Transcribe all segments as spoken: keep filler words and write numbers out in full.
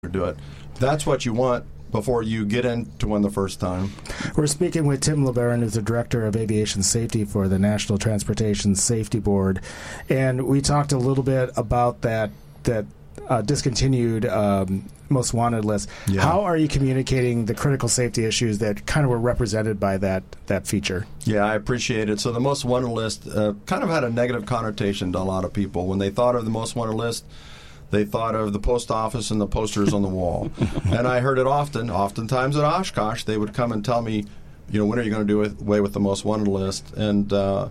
do it. That's what you want before you get into one the first time. We're speaking with Tim LeBaron, who's the Director of Aviation Safety for the National Transportation Safety Board. And we talked a little bit about that that uh, discontinued um, most wanted list. Yeah. How are you communicating the critical safety issues that kind of were represented by that, that feature? Yeah, I appreciate it. So the most wanted list uh, kind of had a negative connotation to a lot of people. When they thought of the most wanted list, they thought of the post office and the posters on the wall. And I heard it often. Oftentimes at Oshkosh, they would come and tell me, you know, when are you going to do away with the most wanted list? And uh,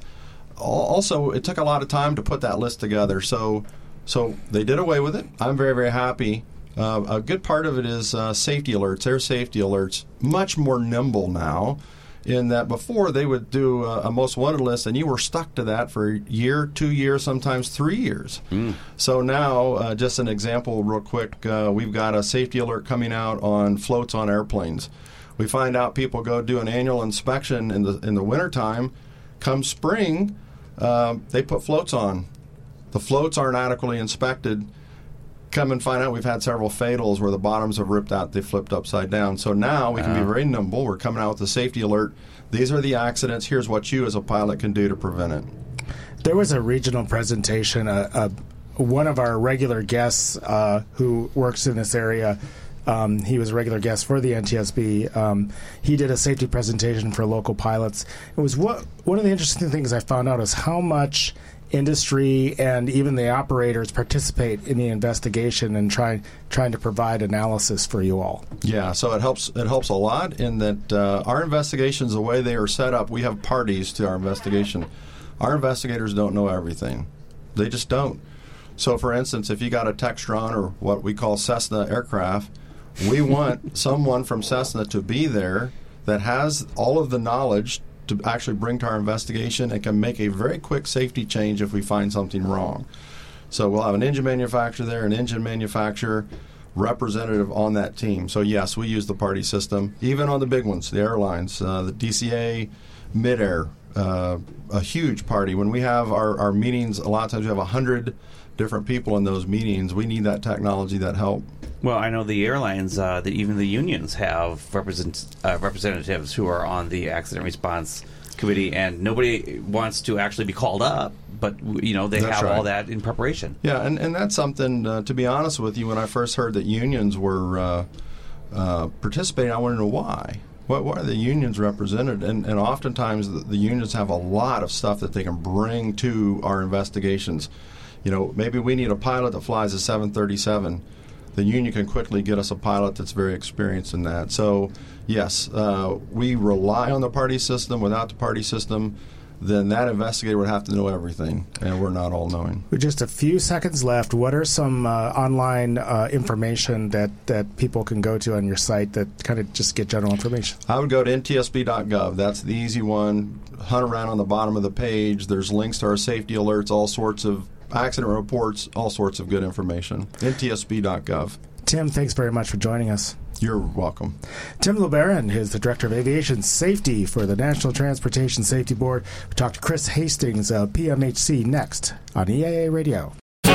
also, it took a lot of time to put that list together. So so they did away with it. I'm very, very happy. Uh, a good part of it is uh, safety alerts, air safety alerts, much more nimble now. In that before they would do a, a most wanted list, and you were stuck to that for a year, two years, sometimes three years. Mm. So now, uh, just an example real quick, uh, we've got a safety alert coming out on floats on airplanes. We find out people go do an annual inspection in the in the wintertime. Come spring, uh, they put floats on. The floats aren't adequately inspected. Come and find out we've had several fatals where the bottoms have ripped out, they flipped upside down. So now we can be very nimble. We're coming out with a safety alert. These are the accidents. Here's what you as a pilot can do to prevent it. There was a regional presentation. Uh, uh, one of our regular guests uh, who works in this area, um, he was a regular guest for the N T S B. Um, he did a safety presentation for local pilots. It was what, one of the interesting things I found out is how much industry and even the operators participate in the investigation and try, trying to provide analysis for you all. Yeah, so it helps it helps a lot in that uh, our investigations, the way they are set up, we have parties to our investigation. Our investigators don't know everything. They just don't. So, for instance, if you got a Textron or what we call Cessna aircraft, we want someone from Cessna to be there that has all of the knowledge to actually bring to our investigation and can make a very quick safety change if we find something wrong. So we'll have an engine manufacturer there, an engine manufacturer representative on that team. So yes, we use the party system, even on the big ones, the airlines, uh, the D C A, Mid-Air, uh, a huge party. When we have our, our meetings, a lot of times we have one hundred different people in those meetings. We need that technology, that help. Well, I know the airlines, uh, that even the unions have represent, uh, representatives who are on the accident response committee, and nobody wants to actually be called up, but you know they that's have right. all that in preparation. Yeah, and, and that's something, uh, to be honest with you, when I first heard that unions were uh, uh, participating, I wanted to know why. What, why are the unions represented? And, and oftentimes the, the unions have a lot of stuff that they can bring to our investigations. You know, maybe we need a pilot that flies a seven thirty-seven. The union can quickly get us a pilot that's very experienced in that. So, yes, uh, we rely on the party system. Without the party system, then that investigator would have to know everything, and we're not all knowing. With just a few seconds left, what are some uh, online uh, information that, that people can go to on your site that kind of just get general information? I would go to N T S B dot gov. That's the easy one. Hunt around on the bottom of the page. There's links to our safety alerts, all sorts of accident reports, all sorts of good information. N T S B dot gov. Tim, thanks very much for joining us. You're welcome. Tim LeBaron is the Director of Aviation Safety for the National Transportation Safety Board. We talked to Chris Hastings of P M H C next on E A A Radio.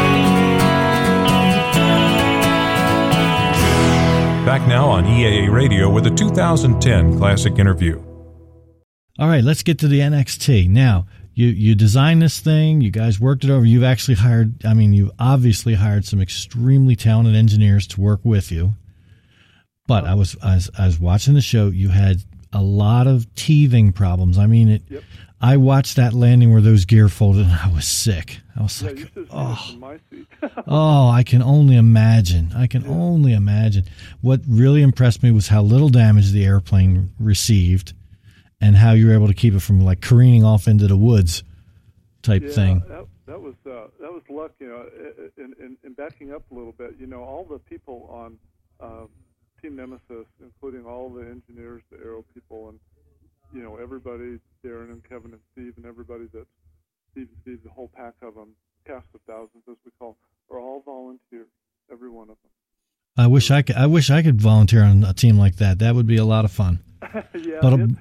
Back now on E A A Radio with a two thousand ten Classic Interview. All right, let's get to the N X T. Now, You you designed this thing, you guys worked it over, you've actually hired, I mean, you've obviously hired some extremely talented engineers to work with you. But I was, I was, I was watching the show, you had a lot of teething problems. I mean, it. Yep. I watched that landing where those gear folded, and I was sick. I was yeah, like, oh, my seat. oh, I can only imagine. I can yeah. only imagine. What really impressed me was how little damage the airplane received, and how you were able to keep it from like careening off into the woods type yeah, thing. That, that was uh, that was luck, you know. In, in, in backing up a little bit, you know, all the people on uh, Team Nemesis, including all the engineers, the aero people, and you know everybody, Darren and Kevin and Steve, and everybody that Steve and Steve, the whole pack of them, cast of thousands as we call, are all volunteers, every one of them. I wish I could. I wish I could volunteer on a team like that. That would be a lot of fun. yeah, but it's,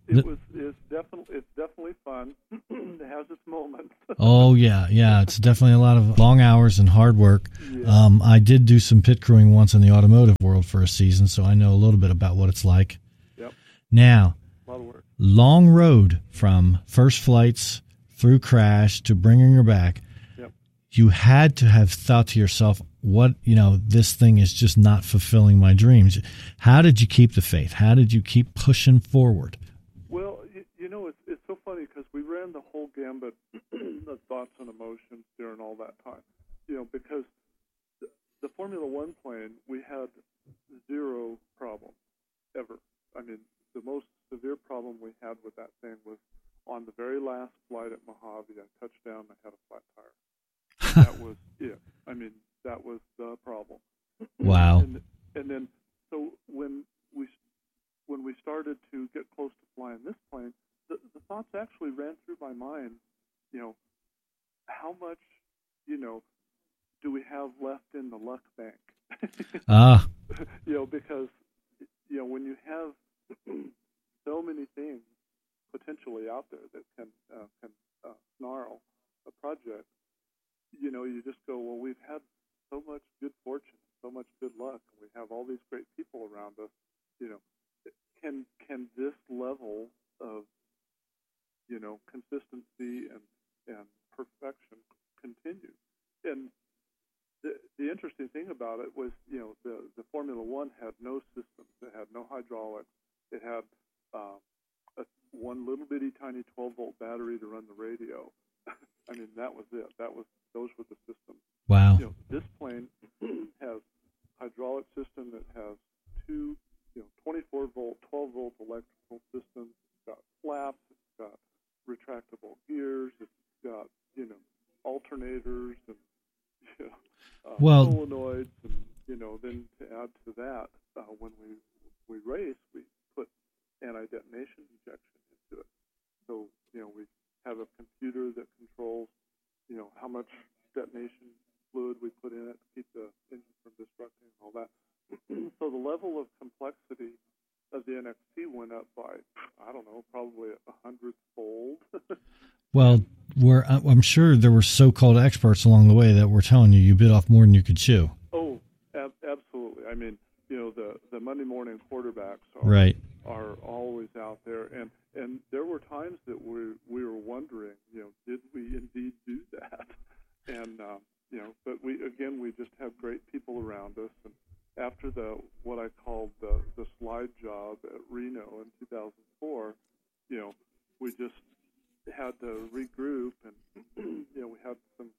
It was. It's definitely. It's definitely fun. It has its moments. Oh yeah, yeah. It's definitely a lot of long hours and hard work. Yeah. Um, I did do some pit crewing once in the automotive world for a season, so I know a little bit about what it's like. Yep. Now, A lot of work. long road from first flights through crash to bringing her back. Yep. You had to have thought to yourself, what, you know, this thing is just not fulfilling my dreams. How did you keep the faith? How did you keep pushing forward? Well, you, you know, it's it's so funny because we ran the whole gambit of thoughts and emotions during all that time. You know, because the, the Formula One plane, we had zero problem ever. I mean, the most severe problem we had with that thing was on the very last flight at Mojave. I touched down, I had a flat tire. That was it. I mean, that was the problem. Wow. And, and then, so when we when we started to get close to flying this plane, the, the thoughts actually ran through my mind, you know, how much, you know, do we have left in the luck bank? Ah. You know, because, you know, when you have so many things potentially out there that can, uh, can uh, snarl a project, you know, you just go, well, we've had so much good fortune, so much good luck, and we have all these great people around us, you know, can can this level of, you know, consistency and, and perfection continue? And the, the interesting thing about it was, you know, the, the Formula One had no systems. It had no hydraulics. It had uh, a, one little bitty tiny twelve-volt battery to run the radio. I mean, that was it. That was those were the systems. Wow. You know, this plane has hydraulic system that has two, you know, twenty-four volt, twelve volt electrical systems. It's got flaps. It's got retractable gears. It's got, you know, alternators and, you know, uh, well, solenoids, and, you know, then to add to that, uh, when we we race, we put anti-detonation injection into it. So, you know, we have a computer that controls, you know, how much detonation fluid we put in it to keep the engine from destructing and all that. So the level of complexity of the N X T went up by, I don't know, probably a hundredfold. Well, we're, I'm sure there were so-called experts along the way that were telling you you bit off more than you could chew. Oh, ab- absolutely. I mean, you know, the, the Monday morning quarterbacks are, right. are always out there. And, and there were times that we we were wondering, you know, did we indeed do that? And, um, you know, but we, again, we just have great people around us. And after the, what I called the, the slide job at Reno in two thousand four, you know, we just had to regroup, and, you know, we had some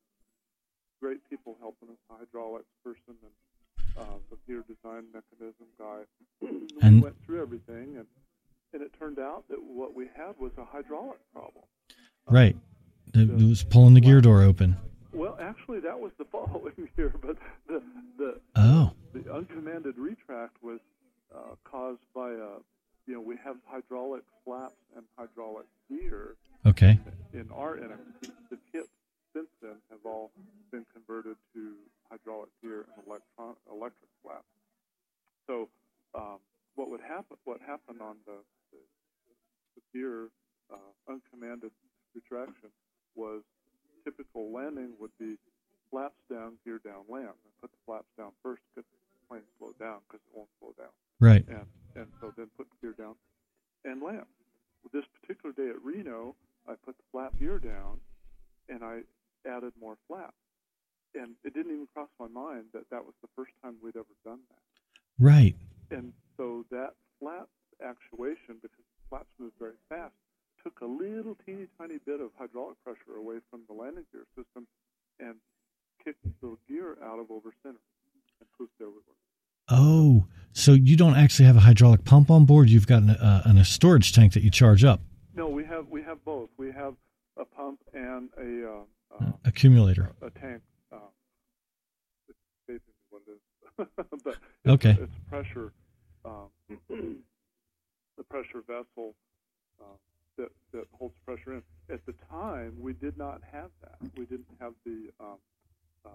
great people helping us, a hydraulics person and uh, the gear design mechanism guy. And we went through everything, and, and it turned out that what we had was a hydraulic problem. Right. It, it was pulling the gear door open. Well, actually, that was the following year, but the the oh. the uncommanded retract was uh, caused by a, you know, we have hydraulic flaps and hydraulic gear. Okay. In, in our N X T, the kits since then have all been converted to hydraulic gear and electron electric flaps. So, um, what would happen? What happened on the the, the gear uh, uncommanded retraction was, typical landing would be flaps down, gear down, land. And put the flaps down first, get the plane slow down because it won't slow down. Right. And and so then put the gear down and land. With this particular day at Reno, I put the flap gear down and I added more flaps. And it didn't even cross my mind that that was the first time we'd ever done that. Right. And so that flap actuation, because the flaps move very fast, took a little teeny tiny bit of hydraulic pressure away from the landing gear system and kicked the gear out of over center and proved there we were. Oh, so you don't actually have a hydraulic pump on board? You've got an, uh, an, a storage tank that you charge up. No, we have we have both. We have a pump and a uh, uh, accumulator, a, a tank. Uh, it's escaping me what it is, but it's, okay, it's pressure. Um, the pressure vessel uh, that that holds pressure in. At the time, we did not have that. We didn't have the um,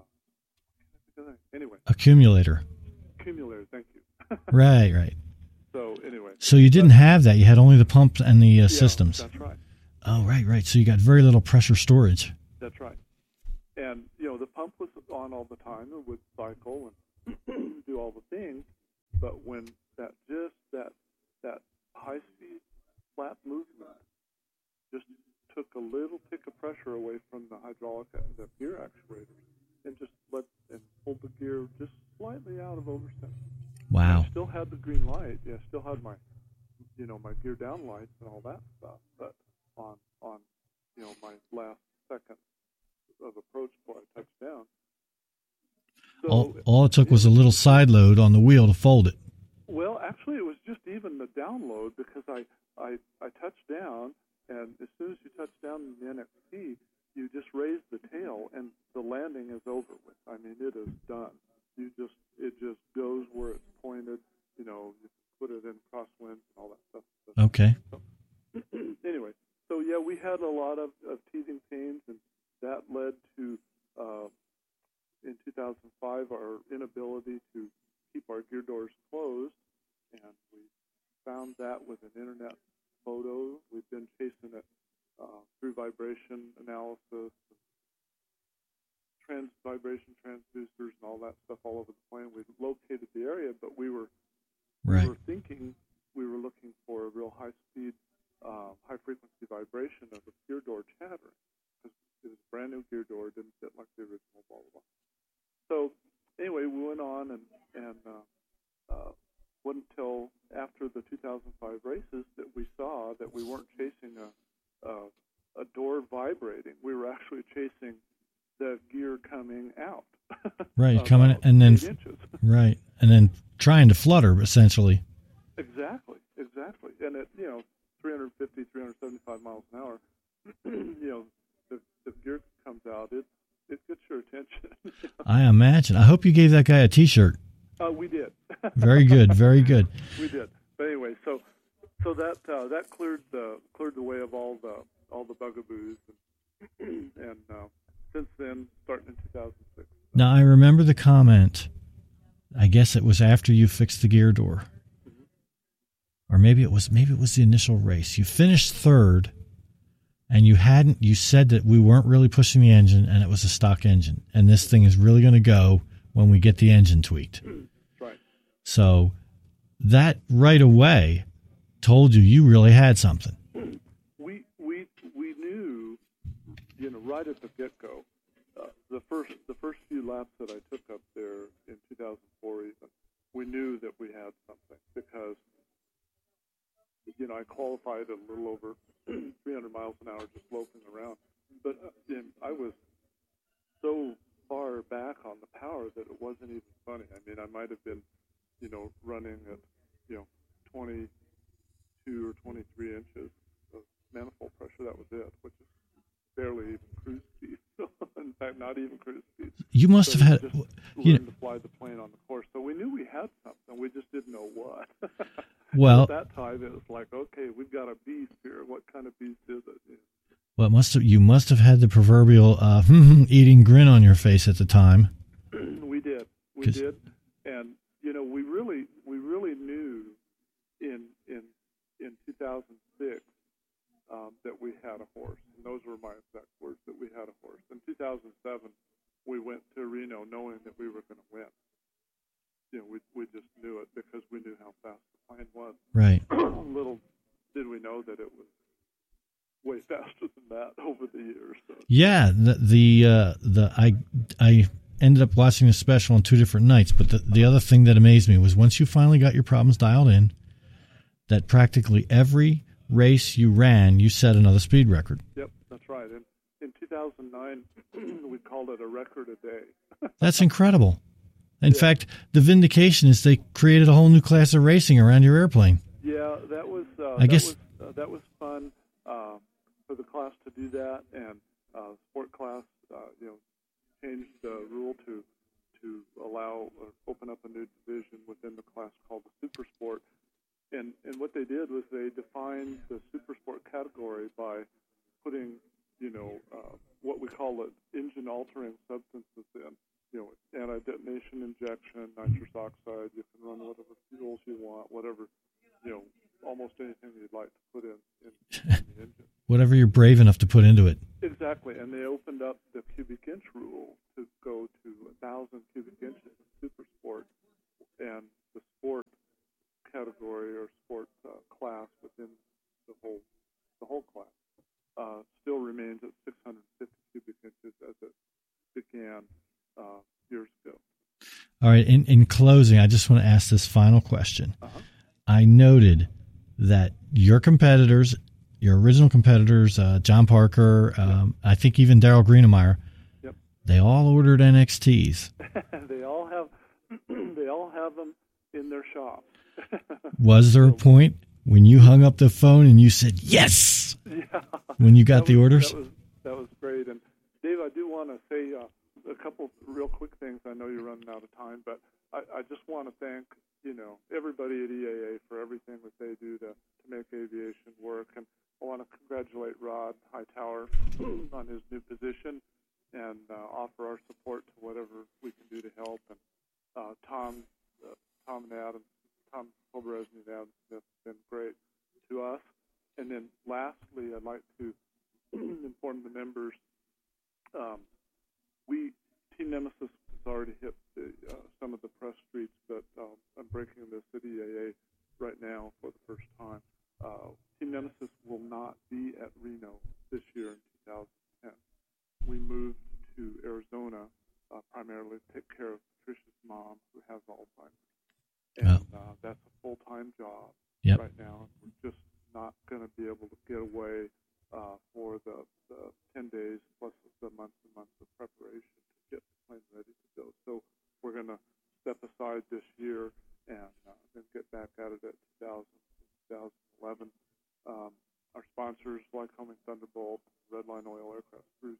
uh, anyway accumulator. Accumulator, thank you. Right, right. So anyway. So you didn't but, have that. You had only the pumps and the uh, yeah, systems. That's right. Oh, right, right. So you got very little pressure storage. That's right. And, you know, the pump was on all the time. It would cycle and do all the things. But when that just, that, that high-speed flat movement just took a little tick of pressure away from the hydraulic, the gear actuators, and just let, and pulled the gear just slightly out of overset. Wow. I still had the green light. Yeah, I still had my, you know, my gear down lights and all that stuff. But on, on, you know, my last second of approach before I touched down. So, all, all it took was a little side load on the wheel to fold it. Well, actually, it was just even the download because I, I, I touched down, and as soon as you touch down in the N X T, you just raise the tail, and the landing is over with. I mean, it is done. You just, it just goes where it's pointed. You know, you put it in crosswinds and all that stuff. Okay. So, anyway, so yeah, we had a lot of, of teething pains, and that led to, uh, in two thousand five, our inability to keep our gear doors closed, and we found that with an internet photo. We've been chasing it uh, through vibration analysis, trans vibration transducers, and all that stuff all over the plane. We located the area, but we were right. we were thinking we were looking for a real high-speed, uh, high-frequency vibration of the gear door chattering. Because it was a brand-new gear door, didn't fit like the original, blah, blah, blah. So anyway, we went on, and, and uh, uh, wasn't until after the two thousand five races that we saw that we weren't chasing a, a, a door vibrating. We were actually chasing the gear coming out. Right, coming and then inches. Right, and then trying to flutter essentially. Exactly, exactly, and at you know three fifty, three seventy-five miles an hour, you know the, the gear comes out. It it gets your attention. I imagine. I hope you gave that guy a T-shirt. Uh, we did. Very good, very good. We did. But anyway, so so that uh, that cleared the cleared the way of all the all the bugaboos, and, and uh, since then, starting in two thousand six. Now I remember the comment. I guess it was after you fixed the gear door, mm-hmm. or maybe it was maybe it was the initial race. You finished third, and you hadn't. You said that we weren't really pushing the engine, and it was a stock engine, and this thing is really going to go when we get the engine tweaked. Right. So that right away told you you really had something. We we we knew, you know, right at the get-go. Uh, the first the first few laps that I took up there in two thousand four, even we knew that we had something because you know I qualified at a little over three hundred miles an hour just loafing around, but uh, I was so far back on the power that it wasn't even funny. I mean, I might have been, you know, running at you know twenty-two or twenty-three inches of manifold pressure. That was it, which is barely even cruise speed. In fact, not even cruise speed. You must so have had just you learned know, to fly the plane on the course. So we knew we had something. We just didn't know what. Well, at that time, it was like, okay, we've got a beast here. What kind of beast is it? Yeah. Well, it must have, you must have had the proverbial uh, eating grin on your face at the time. We did. We did. And, you know, we really we really knew in in in two thousand six um, that we had a horse. And those were my exact words, that we had a horse. In two thousand seven, we went to Reno knowing that we were going to win. You know, we we just knew it because we knew how fast the plane was. Right. Little did we know that it was way faster than that over the years. So. Yeah, the the uh, the I I ended up watching the special on two different nights, but the the other thing that amazed me was once you finally got your problems dialed in, that practically every race you ran, you set another speed record. Yep, that's right. In in two thousand nine, we called it a record a day. That's incredible. In yeah. fact, the vindication is they created a whole new class of racing around your airplane. Yeah, that was. Uh, I that guess was, uh, that was fun uh, for the class to do that, and uh, sport class, uh, you know, changed the rule to to allow uh, open up a new division within the class called the Super Sport. And and what they did was they defined the Super Sport category by putting, you know, uh, what we call it engine altering substances in. You know, anti-detonation injection, nitrous oxide. You can run whatever fuels you want, whatever whatever you're brave enough to put into it. Exactly, and they opened up the cubic inch rule to go to a thousand cubic inches in super sport, and the sport category or sport uh, class within the whole the whole class uh, still remains at six hundred fifty cubic inches as it began uh, years ago. All right. In in closing, I just want to ask this final question. Uh-huh. I noted that your competitors, your original competitors, uh, John Parker, um, I think even Daryl Greenemeyer, yep. they all ordered N X Ts. they all have they all have them in their shop. Was there a point when you hung up the phone and you said yes? Yeah. When you got that the was, orders? That was, that was great. And Dave, I do want to say uh, a couple real quick things. I know you're running out of time, but I, I just want to thank you know everybody at E A A for everything that they do to, to make aviation work. And I want to congratulate Rod Hightower on his new position and uh, offer our support to whatever we can do to help. And uh, Tom, uh, Tom and Adam, Tom Colbrezny and Adam Smith have been great to us. And then lastly, I'd like to inform the members, um, we, Team Nemesis has already hit the, uh, some of the press streets, but um, I'm breaking this at E A A right now for the first time. Uh, Team Nemesis will not be at Reno this year in two thousand ten. We moved to Arizona uh, primarily to take care of Patricia's mom, who has Alzheimer's. And Oh. uh, that's a full-time job Yep. right now. We're just not going to be able to get away uh, for the, the ten days plus the months and months of preparation to get the plane ready to go. So we're going to step aside this year and uh, then get back at it at two thousand, twenty eleven. Um, our sponsors, Lycoming Thunderbolt, Redline Oil Aircraft Group,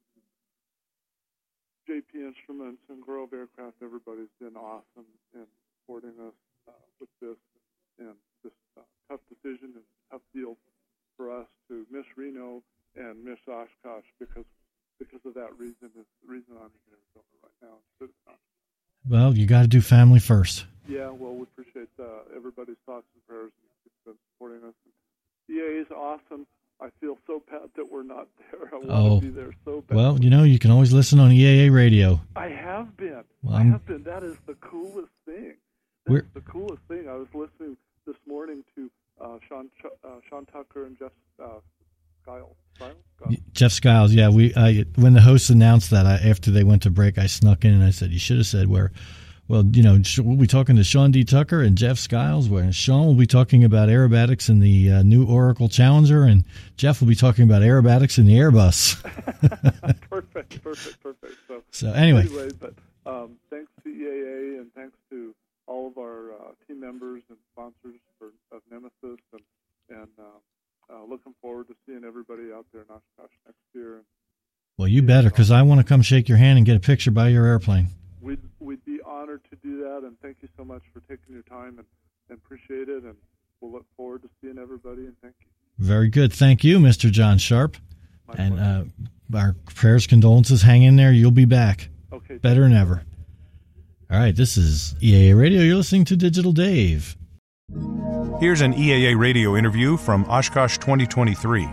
J P Instruments, and Grove Aircraft, everybody's been awesome in supporting us uh, with this and this uh, tough decision and tough deal for us to miss Reno and miss Oshkosh because because of that reason is the reason I'm in Arizona right now. Instead of Oshkosh. Well, you got to do family first. Yeah, well, we appreciate uh, everybody's thoughts and prayers and supporting us. E A A is awesome. I feel so bad that we're not there. I want Oh. to be there so bad. Well, you know, you can always listen on E A A radio. I have been. Well, I I'm- have been. That is the coolest thing. We're- That's the coolest thing. I was listening this morning to uh, Sean Ch- uh, Sean Tucker and Jeff uh, Skiles. Skiles? Skiles? Jeff Skiles, yeah. We I, when the hosts announced that, I, after they went to break, I snuck in and I said, "You should have said where." Well, you know, we'll be talking to Sean D. Tucker and Jeff Skiles, where Sean will be talking about aerobatics in the uh, new Oracle Challenger, and Jeff will be talking about aerobatics in the Airbus. perfect, perfect, perfect. So, So anyway, anyway, but um, thanks to E A A and thanks to all of our uh, team members and sponsors for, of Nemesis, and and uh, uh, looking forward to seeing everybody out there in Oshkosh next year. And well, you better, because I want to come shake your hand and get a picture by your airplane. We'd, we'd be honored to do that, and thank you so much for taking your time, and, and appreciate it, and we'll look forward to seeing everybody, and thank you. Very good. Thank you, Mister John Sharp. My and pleasure. uh, our prayers, condolences. Hang in there. You'll be back. Okay. Better than ever. All right, this is E A A Radio. You're listening to Digital Dave. Here's an E A A radio interview from Oshkosh twenty twenty-three.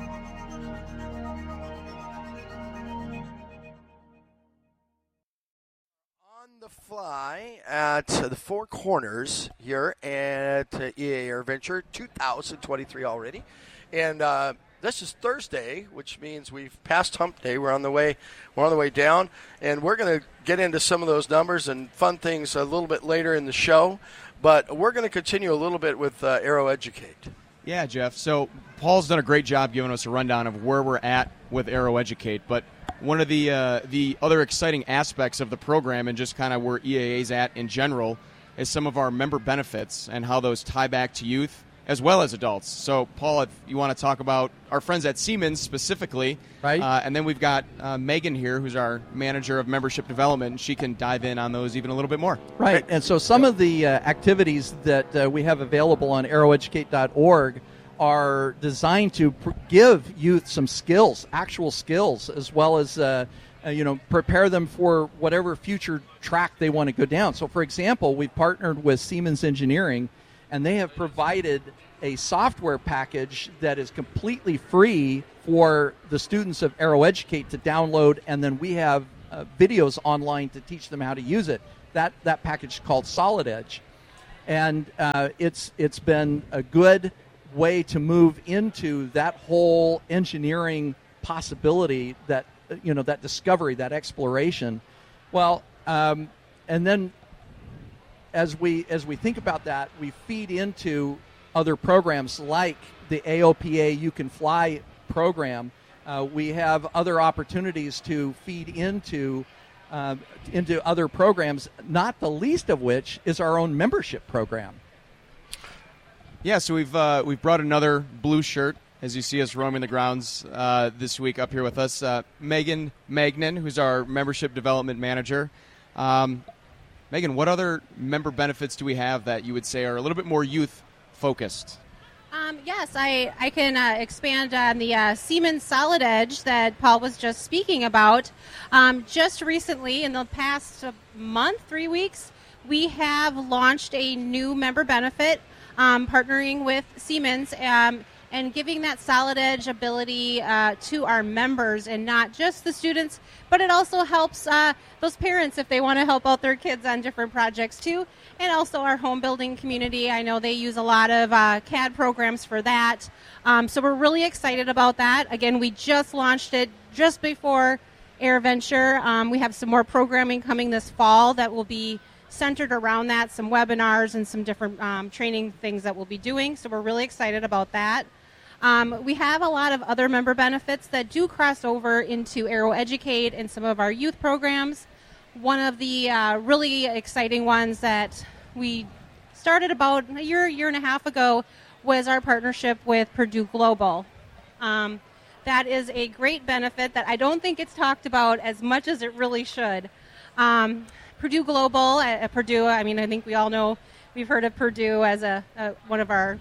Fly at the Four Corners here at uh, E A A AirVenture two thousand twenty-three already, and uh, this is Thursday, which means we've passed Hump Day. We're on the way. We're on the way down, and we're going to get into some of those numbers and fun things a little bit later in the show. But we're going to continue a little bit with uh, AeroEducate. Yeah, Jeff. So Paul's done a great job giving us a rundown of where we're at with AeroEducate, but one of the uh, the other exciting aspects of the program and just kind of where E A A's at in general is some of our member benefits and how those tie back to youth as well as adults. So, Paul, if you want to talk about our friends at Siemens specifically, right? Uh, and then we've got uh, Megan here, who's our manager of membership development, and she can dive in on those even a little bit more. Right, and so some of the uh, activities that uh, we have available on aero educate dot org are designed to pr- give youth some skills, actual skills, as well as uh, uh, you know, prepare them for whatever future track they want to go down. So, for example, we've partnered with Siemens Engineering, and they have provided a software package that is completely free for the students of AeroEducate to download, and then we have uh, videos online to teach them how to use it. That that package is called Solid Edge, and uh, it's it's been a good way to move into that whole engineering possibility, that you know that discovery, that exploration. Well, um, and then as we as we think about that, we feed into other programs like the A O P A You Can Fly program. Uh, we have other opportunities to feed into uh, into other programs, not the least of which is our own membership program. Yeah, so we've uh, we've brought another blue shirt as you see us roaming the grounds uh, this week up here with us. Uh, Megan Magnan, who's our membership development manager. Um, Megan, what other member benefits do we have that you would say are a little bit more youth focused? Um, yes, I, I can uh, expand on the uh, Siemens Solid Edge that Paul was just speaking about. Um, just recently, in the past uh, month, three weeks, we have launched a new member benefit, um, partnering with Siemens um, and giving that Solid Edge ability uh, to our members, and not just the students, but it also helps uh, those parents if they want to help out their kids on different projects too. And also our home building community. I know they use a lot of uh, C A D programs for that. Um, so we're really excited about that. Again, we just launched it just before AirVenture. Um, we have some more programming coming this fall that will be centered around that, some webinars and some different um, training things that we'll be doing. So we're really excited about that. Um, we have a lot of other member benefits that do cross over into AeroEducate and some of our youth programs. One of the uh, really exciting ones that we started about a year, year and a half ago was our partnership with Purdue Global. Um, that is a great benefit that I don't think it's talked about as much as it really should. Um, Purdue Global at, at Purdue, I mean, I think we all know, we've heard of Purdue as a, a one of our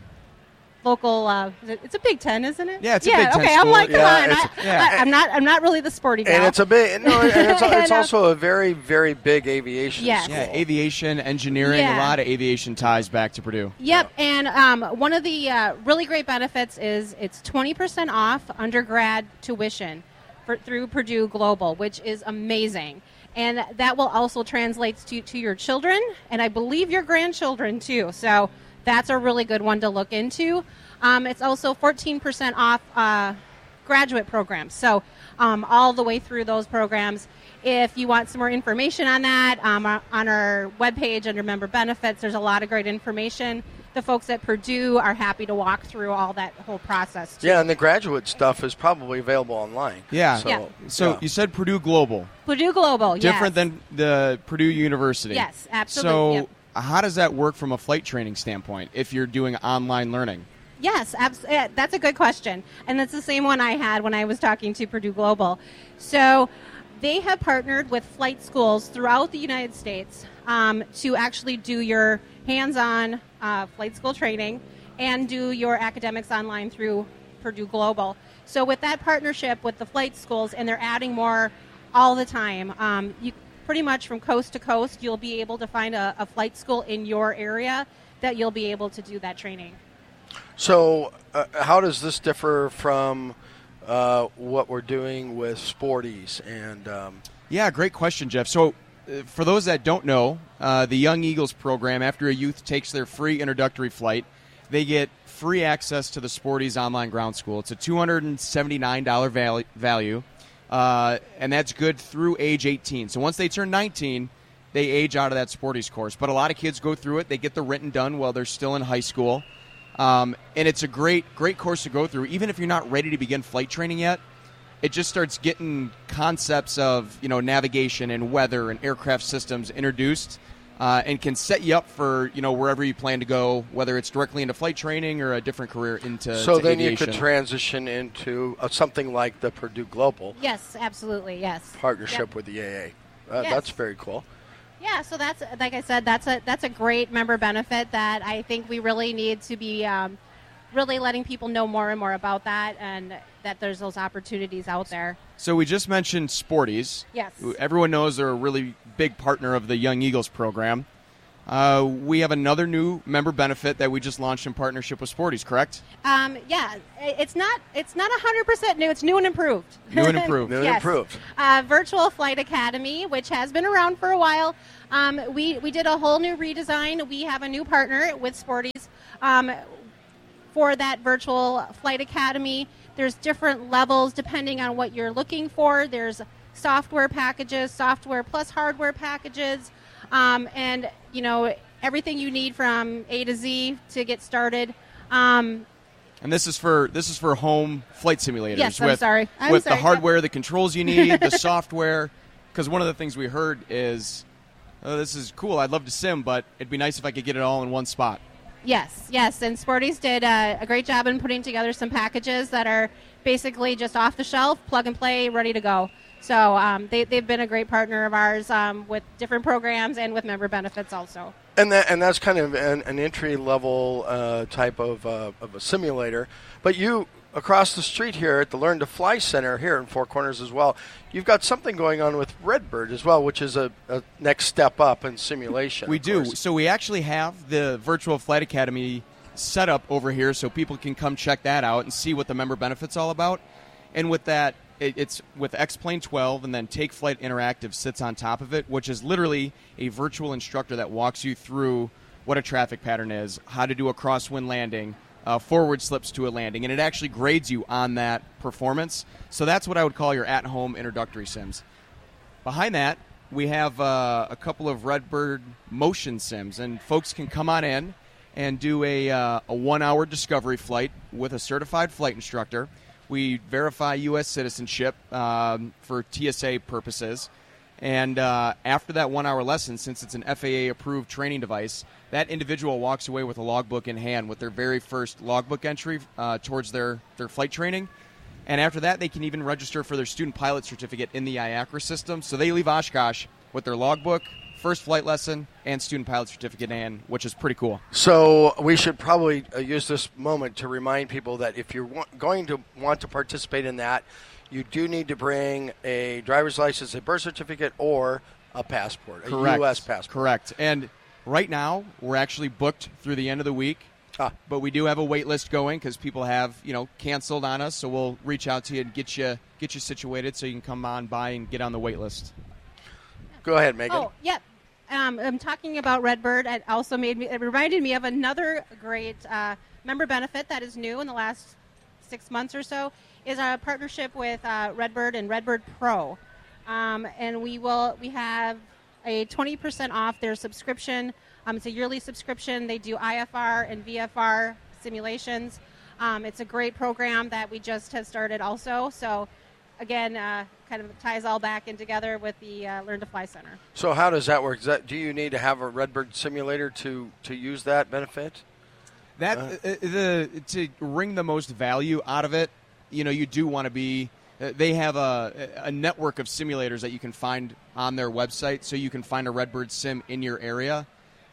local, uh, it's a Big Ten, isn't it? Yeah, it's a yeah, Big Ten okay, school. I'm like, come Yeah, on, it's- I, yeah. I, I'm not, I'm not really the sporty gal. And it's a big, no, and it's, it's And, uh, also a very, very big aviation Yes. school. Yeah, aviation, engineering, Yeah. a lot of aviation ties back to Purdue. Yep, and um, one of the uh, really great benefits is it's twenty percent off undergrad tuition for, through Purdue Global, which is amazing. And that will also translate to, to your children, and I believe your grandchildren too. So that's a really good one to look into. Um, it's also fourteen percent off uh, graduate programs, so um, all the way through those programs. If you want some more information on that, um, on our webpage under member benefits, there's a lot of great information. The folks at Purdue are happy to walk through all that whole process too. Yeah, and the graduate stuff is probably available online. Yeah. So, Yeah. So yeah. you said Purdue Global. Purdue Global, Different yes. than the Purdue University. Yes, absolutely, So yep. how does that work from a flight training standpoint if you're doing online learning? Yes, abs- uh, that's a good question. And that's the same one I had when I was talking to Purdue Global. So they have partnered with flight schools throughout the United States um, to actually do your hands-on uh, flight school training and do your academics online through Purdue Global. So with that partnership with the flight schools, and they're adding more all the time, um, you pretty much from coast to coast, you'll be able to find a, a flight school in your area that you'll be able to do that training. So, uh, how does this differ from uh, what we're doing with Sporties? And um, Yeah, great question, Jeff. So uh, for those that don't know, uh, the Young Eagles program, after a youth takes their free introductory flight, they get free access to the Sporties online ground school. It's a two hundred seventy-nine dollars val- value, uh, and that's good through age eighteen. So once they turn nineteen, they age out of that Sporties course. But a lot of kids go through it. They get the written done while they're still in high school. Um, and it's a great, great course to go through. Even if you're not ready to begin flight training yet, it just starts getting concepts of, you know, navigation and weather and aircraft systems introduced, uh, and can set you up for, you know, wherever you plan to go, whether it's directly into flight training or a different career into so to then aviation. you could transition into uh, something like the Purdue Global Yes, absolutely, yes. partnership Yep. with the A A. Uh, Yes. That's very cool. Yeah, so that's, like I said, that's a that's a great member benefit that I think we really need to be um, really letting people know more and more about that, and that there's those opportunities out there. So we just mentioned Sporties. Yes. Everyone knows they're a really big partner of the Young Eagles program. Uh, we have another new member benefit that we just launched in partnership with Sporties, correct? Um, yeah, it's not it's not one hundred percent new. It's new and improved. New and improved. New and Yes. improved. Uh, Virtual Flight Academy, which has been around for a while. Um, we, we did a whole new redesign. We have a new partner with Sporties um, for that Virtual Flight Academy. There's different levels depending on what you're looking for. There's software packages, software plus hardware packages, um, and, you know, everything you need from A to Z to get started. Um, And this is for this is for home flight simulators. Yes, I'm with, sorry. I'm with sorry, the hardware, the controls you need, the software. Because one of the things we heard is, oh, this is cool. I'd love to sim, but it'd be nice if I could get it all in one spot. Yes, yes, and Sporties did uh, a great job in putting together some packages that are basically just off the shelf, plug and play, ready to go. So um, they, they've been a great partner of ours um, with different programs and with member benefits also. And that and that's kind of an, an entry level uh, type of uh, of a simulator. But you across the street here at the Learn to Fly Center here in Four Corners as well, you've got something going on with Redbird as well, which is a, a next step up in simulation. We of do. course. So we actually have the Virtual Flight Academy set up over here so people can come check that out and see what the member benefit's all about. And with that, it, it's with X-Plane twelve, and then Take Flight Interactive sits on top of it, which is literally a virtual instructor that walks you through what a traffic pattern is, how to do a crosswind landing, uh, forward slips to a landing, and it actually grades you on that performance. So that's what I would call your at-home introductory sims. Behind that, we have uh, a couple of Redbird motion sims, and folks can come on in and do a, uh, a one-hour discovery flight with a certified flight instructor. We verify U S citizenship um, for T S A purposes. And uh, after that one-hour lesson, since it's an F A A-approved training device, that individual walks away with a logbook in hand with their very first logbook entry uh, towards their, their flight training. And after that, they can even register for their student pilot certificate in the I A C R A system. So they leave Oshkosh with their logbook, first flight lesson, and student pilot certificate in hand, which is pretty cool. So we should probably uh, use this moment to remind people that if you're wa- going to want to participate in that, you do need to bring a driver's license, a birth certificate, or a passport, a Correct. U S passport. Correct. And right now, we're actually booked through the end of the week. Ah. But we do have a wait list going because people have, you know, canceled on us. So we'll reach out to you and get you get you situated so you can come on by and get on the wait list. Go ahead, Megan. Oh, yep. Um, I'm talking about Redbird. It also made me. It reminded me of another great uh, member benefit that is new in the last six months or so. Is our partnership with uh, Redbird and Redbird Pro, um, and we will we have a twenty percent off their subscription. Um, it's a yearly subscription. They do I F R and V F R simulations. Um, it's a great program that we just have started also. So, again, uh, kind of ties all back in together with the uh, Learn to Fly Center. So how does that work? Is that, do you need to have a Redbird simulator to, to use that benefit? That Uh. uh, the to wring the most value out of it, you know, you do want to be. Uh, they have a a network of simulators that you can find on their website, so you can find a Redbird sim in your area.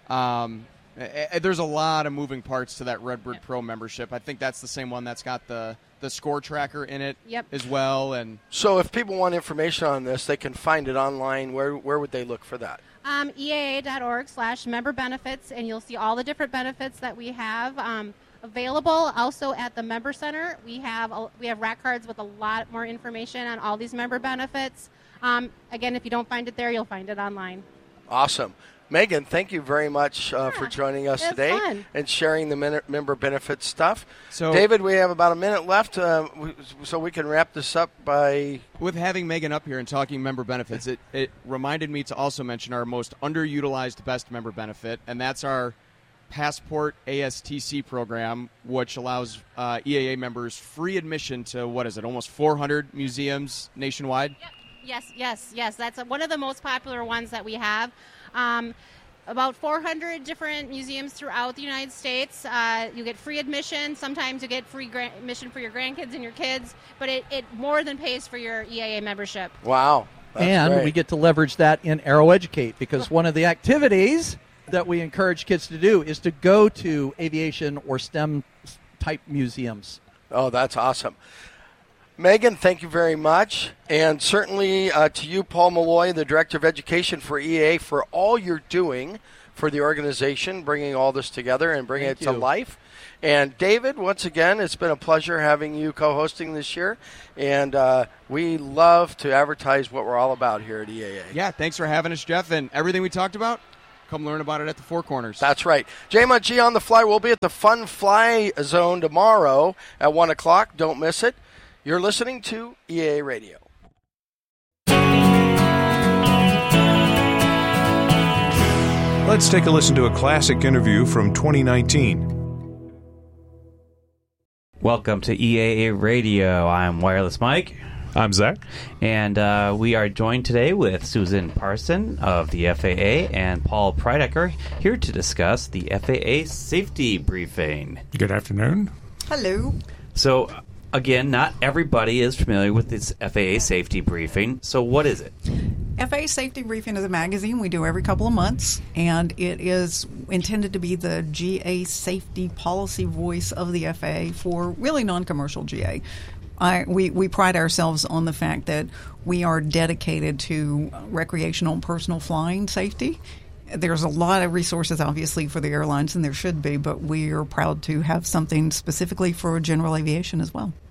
Um, uh, there's a lot of moving parts to that Redbird Yep. Pro membership. I think that's the same one that's got the the score tracker in it Yep. as well. And So if people want information on this, they can find it online. Where where would they look for that? Um, E A A dot org slash member benefits, and you'll see all the different benefits that we have um, available. Also at the Member Center, we have a, we have rack cards with a lot more information on all these member benefits. Um, again, if you don't find it there, you'll find it online. Awesome. Megan, thank you very much uh, for joining us it was today fun. and sharing the min- member benefit stuff. So- David, we have about a minute left, uh, w- so we can wrap this up by... with having Megan up here and talking member benefits, it, it reminded me to also mention our most underutilized best member benefit, and that's our Passport A S T C program, which allows uh, E A A members free admission to, what is it, almost four hundred museums nationwide? Yes, yes, yes. That's a, one of the most popular ones that we have. Um, about four hundred different museums throughout the United States. Uh, you get free admission. Sometimes you get free gra- admission for your grandkids and your kids, but it, it more than pays for your E A A membership. Wow. That's and great. we get to leverage that in Aero Educate because one of the activities that we encourage kids to do is to go to aviation or STEM type museums. Oh, that's awesome. Megan, thank you very much. And certainly uh, to you, Paul Malloy, the Director of Education for E A A, for all you're doing for the organization, bringing all this together and bringing Thank it to you. life. And David, once again, it's been a pleasure having you co-hosting this year. And uh, we love to advertise what we're all about here at E A A. Yeah, thanks for having us, Jeff. And everything we talked about, come learn about it at the Four Corners. That's right. J-Mont G on the Fly. We'll be at the Fun Fly Zone tomorrow at one o'clock. Don't miss it. You're listening to E A A Radio. Let's take a listen to a classic interview from twenty nineteen. Welcome to E A A Radio. I'm Wireless Mike. I'm Zach. And uh, we are joined today with Susan Parson of the F A A and Paul Preidecker here to discuss the F A A safety briefing. Good afternoon. Hello. So, again, not everybody is familiar with this F A A safety briefing. So what is it? F A A Safety Briefing is a magazine we do every couple of months, and it is intended to be the G A safety policy voice of the F A A for really non-commercial G A. I, we, we pride ourselves on the fact that we are dedicated to recreational and personal flying safety. There's a lot of resources, obviously, for the airlines, and there should be, but we are proud to have something specifically for general aviation as well.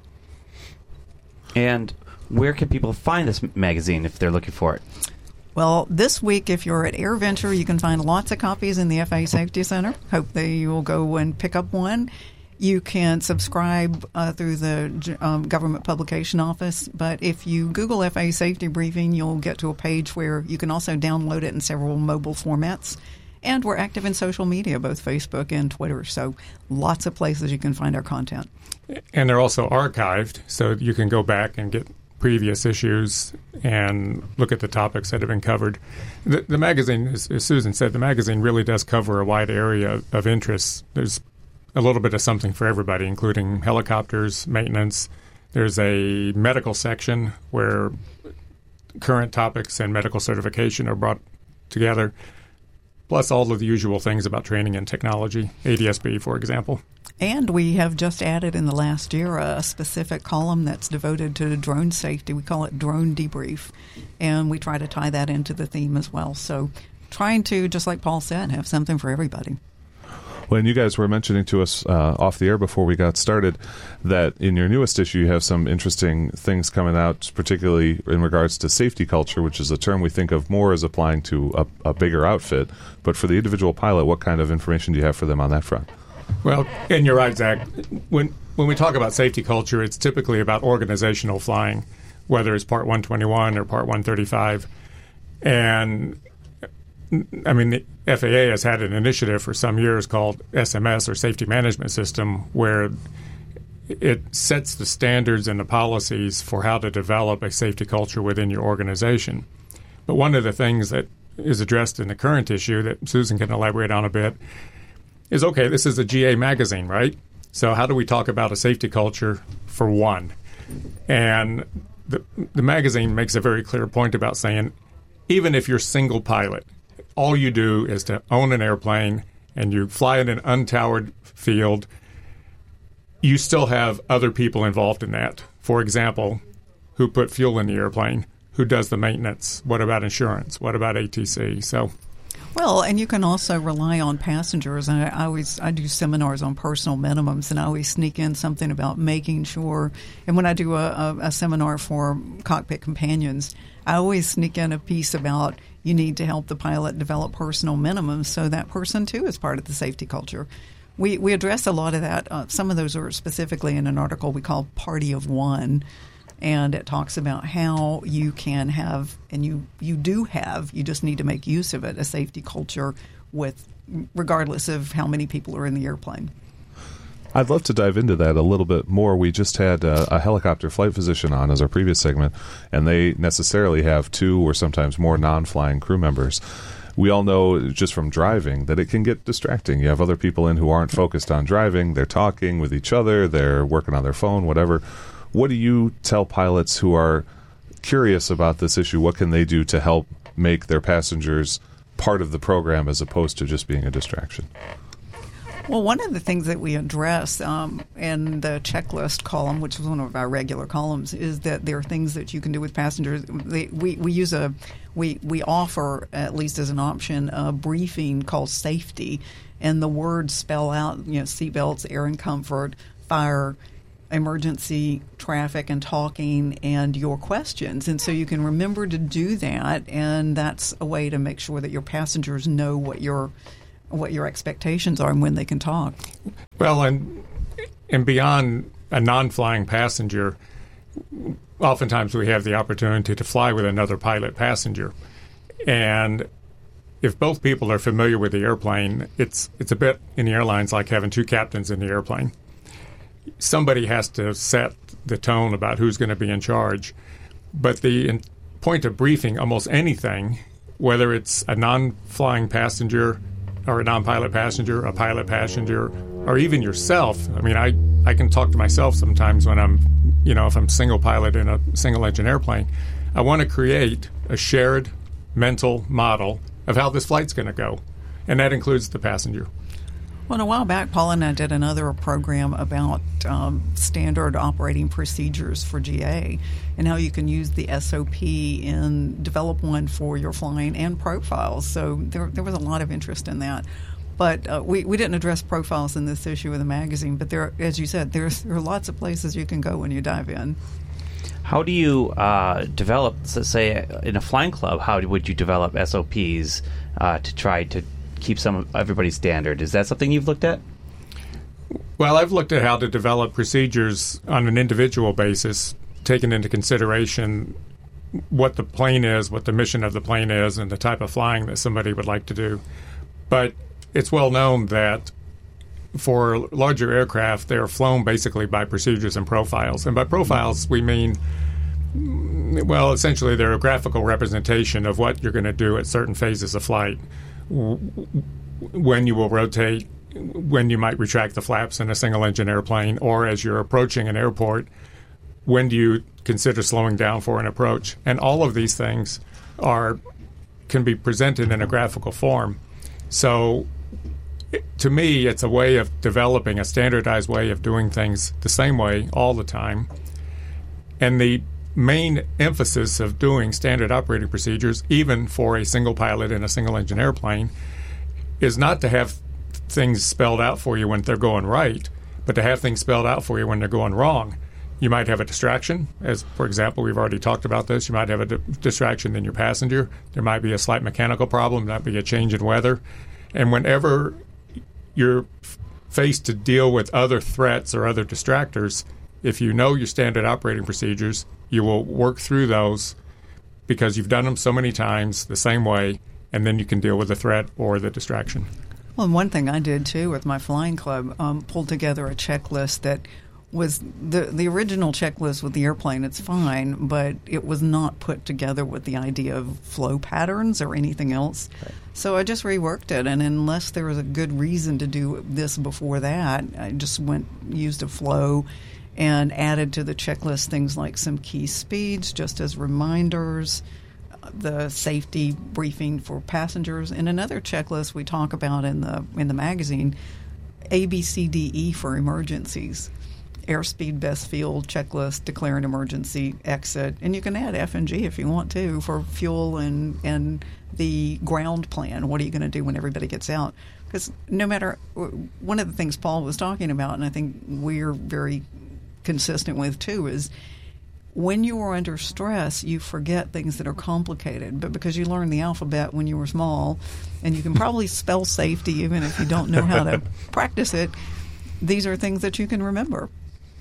And where can people find this magazine if they're looking for it? Well, this week, if you're at AirVenture, you can find lots of copies in the F A A Safety Center. Hope that you will go and pick up one. You can subscribe uh, through the um, government publication office, but if you Google F A A Safety Briefing, you'll get to a page where you can also download it in several mobile formats. And we're active in social media, both Facebook and Twitter, so lots of places you can find our content. And they're also archived, so you can go back and get previous issues and look at the topics that have been covered. The, the magazine, as, as Susan said, the magazine really does cover a wide area of interests. There's a little bit of something for everybody, including helicopters, maintenance. There's a medical section where current topics and medical certification are brought together, plus all of the usual things about training and technology, A D S B, for example. And we have just added in the last year a specific column that's devoted to drone safety. We call it Drone Debrief, and we try to tie that into the theme as well. So trying to, just like Paul said, have something for everybody. When you guys were mentioning to us uh, off the air before we got started that in your newest issue you have some interesting things coming out, particularly in regards to safety culture, which is a term we think of more as applying to a, a bigger outfit. But for the individual pilot, what kind of information do you have for them on that front? Well, and you're right, Zach. When when we talk about safety culture, it's typically about organizational flying, whether it's Part one twenty-one or Part one thirty-five. And, I mean, the F A A has had an initiative for some years called S M S, or Safety Management System, where it sets the standards and the policies for how to develop a safety culture within your organization. But one of the things that is addressed in the current issue that Susan can elaborate on a bit is, okay, this is a G A magazine, right? So how do we talk about a safety culture for one? And the, the magazine makes a very clear point about saying, even if you're single pilot, all you do is to own an airplane and you fly in an untowered field, you still have other people involved in that. For example, who put fuel in the airplane? Who does the maintenance? What about insurance? What about A T C? So, well, and you can also rely on passengers. I, I always I do seminars on personal minimums, and I always sneak in something about making sure. And when I do a, a, a seminar for cockpit companions, I always sneak in a piece about you need to help the pilot develop personal minimums so that person too is part of the safety culture. We we address a lot of that. Uh, some of those are specifically in an article we call Party of One. And it talks about how you can have, and you, you do have, you just need to make use of it, a safety culture with, regardless of how many people are in the airplane. I'd love to dive into that a little bit more. We just had a, a helicopter flight physician on as our previous segment, and they necessarily have two or sometimes more non-flying crew members. We all know just from driving that it can get distracting. You have other people in who aren't focused on driving. They're talking with each other. They're working on their phone, whatever. What do you tell pilots who are curious about this issue? What can they do to help make their passengers part of the program as opposed to just being a distraction? Well, one of the things that we address um, in the checklist column, which is one of our regular columns, is that there are things that you can do with passengers. They, we we use a we we offer, at least as an option, a briefing called safety, and the words spell out, you know, seatbelts, air and comfort, fire, emergency, traffic, and talking, and your questions. And so you can remember to do that, and that's a way to make sure that your passengers know what your what your expectations are and when they can talk. Well, and and beyond a non-flying passenger, oftentimes we have the opportunity to fly with another pilot passenger. And if both people are familiar with the airplane, it's it's a bit in the airlines like having two captains in the airplane. Somebody has to set the tone about who's going to be in charge. But the in point of briefing, almost anything, whether it's a non-flying passenger or a non-pilot passenger, a pilot passenger, or even yourself. I mean, I, I can talk to myself sometimes when I'm, you know, if I'm single pilot in a single engine airplane. I want to create a shared mental model of how this flight's going to go, and that includes the passenger. Well, a while back, Paul and I did another program about um, standard operating procedures for G A and how you can use the S O P and develop one for your flying and profiles. So there, there was a lot of interest in that. But uh, we, we didn't address profiles in this issue of the magazine. But there, as you said, there's, there are lots of places you can go when you dive in. How do you uh, develop, so say, in a flying club, how would you develop S O Ps uh, to try to keep some of everybody's standard? Is that something you've looked at? Well, I've looked at how to develop procedures on an individual basis, taking into consideration what the plane is, what the mission of the plane is, and the type of flying that somebody would like to do. But it's well known that for larger aircraft, they're flown basically by procedures and profiles. And by profiles, we mean, well, essentially they're a graphical representation of what you're going to do at certain phases of flight. When you will rotate, when you might retract the flaps in a single-engine airplane, or as you're approaching an airport, when do you consider slowing down for an approach? And all of these things are can be presented in a graphical form. So to me, it's a way of developing a standardized way of doing things the same way all the time. And the main emphasis of doing standard operating procedures, even for a single pilot in a single-engine airplane, is not to have things spelled out for you when they're going right, but to have things spelled out for you when they're going wrong. You might have a distraction, as, for example, we've already talked about this. You might have a di- distraction in your passenger. There might be a slight mechanical problem. There might be a change in weather. And whenever you're f- faced to deal with other threats or other distractors, if you know your standard operating procedures, you will work through those because you've done them so many times the same way, and then you can deal with the threat or the distraction. Well, and one thing I did, too, with my flying club, um, pulled together a checklist that was the the original checklist with the airplane. It's fine, but it was not put together with the idea of flow patterns or anything else. Right. So I just reworked it, and unless there was a good reason to do this before that, I just went used a flow and added to the checklist things like some key speeds just as reminders, the safety briefing for passengers, and another checklist we talk about in the in the magazine, A, B, C, D, E for emergencies. Airspeed, best field, checklist, declare an emergency, exit, and you can add F and G if you want to for fuel and, and the ground plan. What are you going to do when everybody gets out? Because no matter, one of the things Paul was talking about, and I think we're very consistent with too, is when you are under stress, you forget things that are complicated. But because you learned the alphabet when you were small, and you can probably spell safety even if you don't know how to practice it, these are things that you can remember.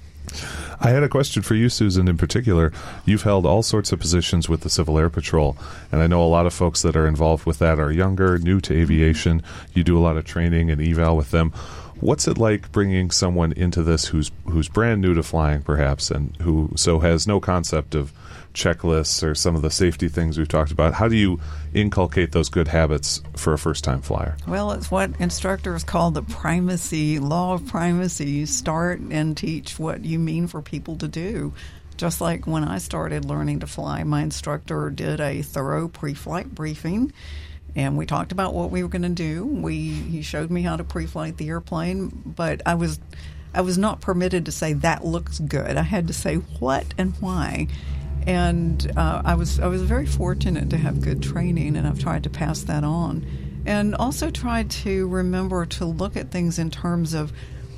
I had a question for you, Susan, in particular. You've held all sorts of positions with the Civil Air Patrol, and I know a lot of folks that are involved with that are younger, new to aviation. You do a lot of training and eval with them. What's it like bringing someone into this who's who's brand new to flying, perhaps, and who so has no concept of checklists or some of the safety things we've talked about? How do you inculcate those good habits for a first-time flyer? Well, it's what instructors call the primacy, law of primacy. You start and teach what you mean for people to do. Just like when I started learning to fly, my instructor did a thorough pre-flight briefing, And we talked about what we were going to do. We he showed me how to pre-flight the airplane, but I was I was not permitted to say that looks good. I had to say what and why. And uh, I was I was very fortunate to have good training, and I've tried to pass that on. And also tried to remember to look at things in terms of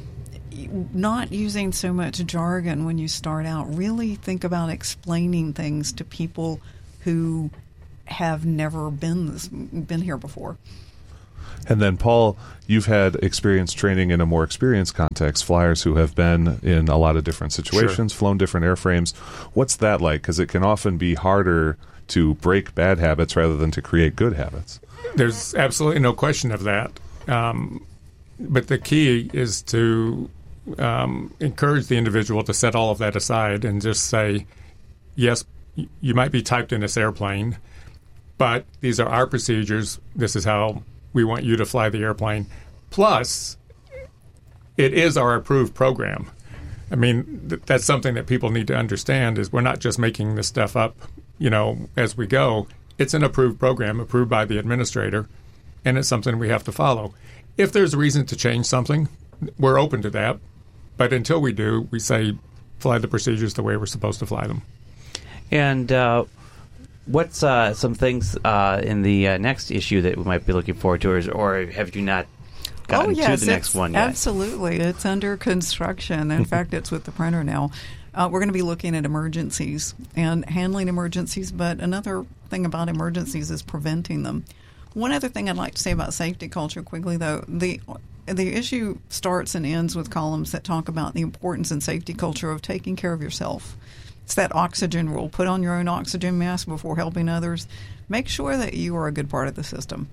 not using so much jargon when you start out. Really think about explaining things to people who have never been this, been here before. And then, Paul, you've had experience training in a more experienced context, flyers who have been in a lot of different situations, sure. flown different airframes. What's that like? Because it can often be harder to break bad habits rather than to create good habits. There's absolutely no question of that. Um, but the key is to um, encourage the individual to set all of that aside and just say, yes, you might be typed in this airplane, but these are our procedures. This is how we want you to fly the airplane. Plus, it is our approved program. I mean, th- that's something that people need to understand is we're not just making this stuff up, you know, as we go. It's an approved program, approved by the administrator, and it's something we have to follow. If there's a reason to change something, we're open to that. But until we do, we say fly the procedures the way we're supposed to fly them. And uh, what's uh, some things uh, in the uh, next issue that we might be looking forward to, or, or have you not gotten oh, yes, to the next one yet? Absolutely. It's under construction. In fact, it's with the printer now. Uh, we're going to be looking at emergencies and handling emergencies, but another thing about emergencies is preventing them. One other thing I'd like to say about safety culture quickly, though, the the issue starts and ends with columns that talk about the importance in safety culture of taking care of yourself. It's that oxygen rule. Put on your own oxygen mask before helping others. Make sure that you are a good part of the system.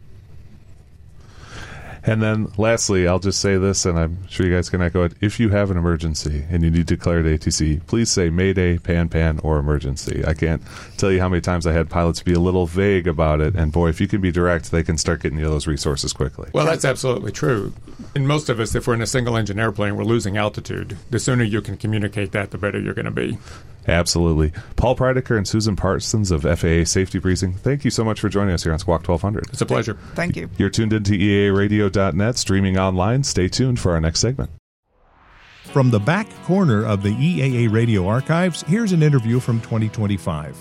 And then lastly, I'll just say this, and I'm sure you guys can echo it. If you have an emergency and you need declared A T C, please say Mayday, Pan Pan, or emergency. I can't tell you how many times I had pilots be a little vague about it. And boy, if you can be direct, they can start getting you those resources quickly. Well, that's absolutely true. And most of us, if we're in a single-engine airplane, we're losing altitude. The sooner you can communicate that, the better you're going to be. Absolutely. Paul Preidecker and Susan Parsons of F A A Safety Briefing, thank you so much for joining us here on Squawk twelve hundred. It's a pleasure. Thank you. You're tuned into E A A radio dot net, streaming online. Stay tuned for our next segment. From the back corner of the E A A Radio archives, here's an interview from twenty twenty-five.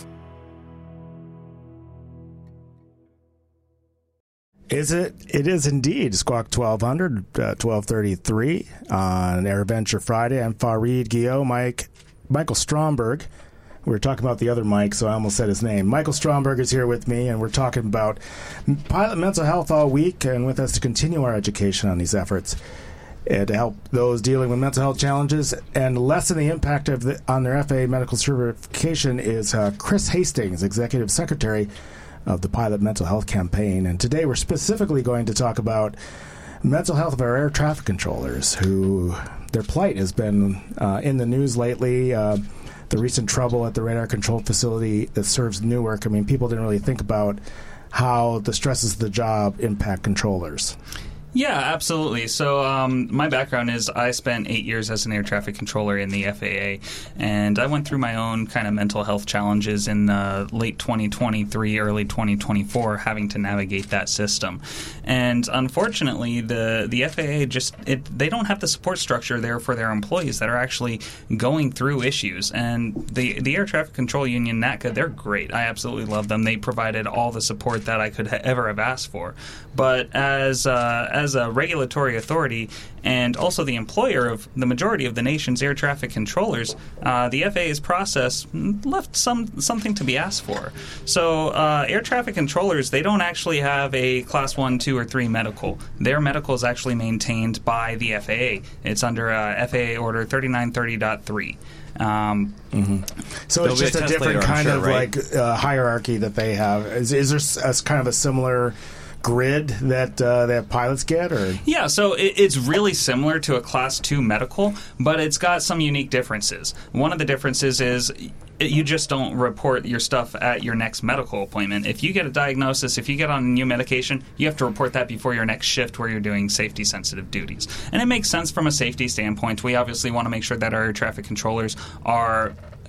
Is it? It is indeed Squawk twelve hundred, uh, twelve thirty-three on AirVenture Friday. I'm Fareed Guillot, Mike, Michael Stromberg. We were talking about the other Mike, so I almost said his name. Michael Stromberg is here with me, and we're talking about pilot mental health all week, and with us to continue our education on these efforts and to help those dealing with mental health challenges and lessen the impact of the, on their F A A medical certification is uh, Chris Hastings, Executive Secretary of the Pilot Mental Health Campaign. And today we're specifically going to talk about mental health of our air traffic controllers, who their plight has been uh, in the news lately. Uh, the recent trouble at the radar control facility that serves Newark. I mean, people didn't really think about how the stresses of the job impact controllers. Yeah, absolutely. So um, my background is I spent eight years as an air traffic controller in the F A A, and I went through my own kind of mental health challenges in uh, late twenty twenty-three, early twenty twenty-four, having to navigate that system. And unfortunately, the the F A A just it, they don't have the support structure there for their employees that are actually going through issues. And the the Air Traffic Control Union, NATCA, they're great. I absolutely love them. They provided all the support that I could ha- ever have asked for. But as uh, as a regulatory authority and also the employer of the majority of the nation's air traffic controllers, uh, the F A A's process left some something to be asked for. So uh, air traffic controllers, they don't actually have a class one, two, or three medical. Their medical is actually maintained by the F A A. It's under uh, F A A Order thirty-nine thirty point three. Um, mm-hmm. So There'll it's just a different later, kind sure, of right? like uh, hierarchy that they have. Is, is there a, kind of a similar grid that uh, that pilots get, or yeah, so it, it's really similar to a class two medical, but it's got some unique differences. One of the differences is it, you just don't report your stuff at your next medical appointment. If you get a diagnosis, if you get on a new medication, you have to report that before your next shift where you're doing safety sensitive duties. And it makes sense from a safety standpoint. We obviously want to make sure that our air traffic controllers are